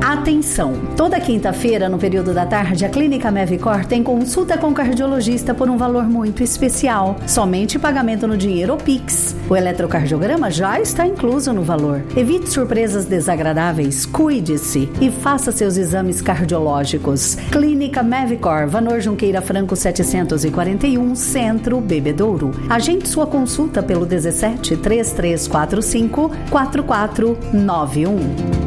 Atenção! Toda quinta-feira, no período da tarde, a Clínica Mevicor tem consulta com cardiologista por um valor muito especial. Somente pagamento no dinheiro ou Pix. O eletrocardiograma já está incluso no valor. Evite surpresas desagradáveis, cuide-se e faça seus exames cardiológicos. Clínica Mevicor, Vanor Junqueira Franco 741, Centro, Bebedouro. Agende sua consulta pelo 17 3345 4491.